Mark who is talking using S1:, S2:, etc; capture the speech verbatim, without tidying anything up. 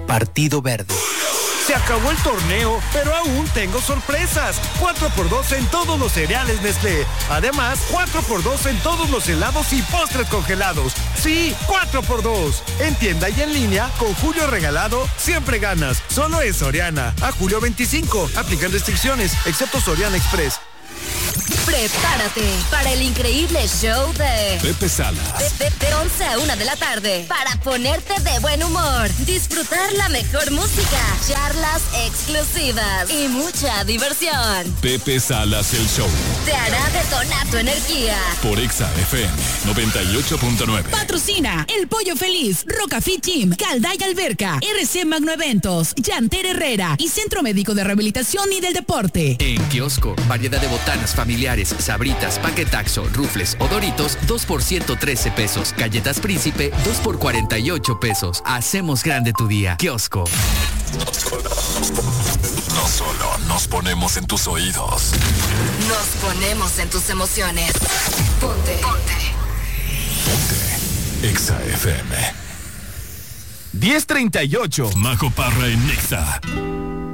S1: Partido Verde.
S2: Se acabó el torneo, pero aún tengo sorpresas. cuatro por dos en todos los cereales Nestlé. Además, cuatro por dos en todos los helados y postres congelados. Sí, cuatro por dos. En tienda y en línea, con Julio Regalado, siempre ganas. Solo en Soriana. A julio veinticinco. Aplican restricciones, excepto Soriana Express.
S3: Prepárate para el increíble show de
S4: Pepe Salas.
S3: De, de, de once a una de la tarde para ponerte de buen humor, disfrutar la mejor música, charlas exclusivas y mucha diversión.
S4: Pepe Salas, el show.
S3: Te hará detonar tu energía.
S4: Por Exa F M noventa y ocho punto nueve.
S5: Patrocina El Pollo Feliz, Rocafit Gym, Calday Alberca, R C Magno Eventos, Yanter Herrera y Centro Médico de Rehabilitación y del Deporte.
S6: En kiosco, variedad de botanas familiares, sabritas, paquetaxo, rufles o doritos, dos por ciento trece pesos. Galletas Príncipe, dos por cuarenta y ocho pesos. Hacemos grande tu día. Kiosco.
S4: No solo nos ponemos en tus oídos.
S3: Nos ponemos en tus emociones. Ponte. Ponte.
S4: Ponte. Exa F M.
S2: diez treinta y ocho.
S4: Majo Parra en Exa.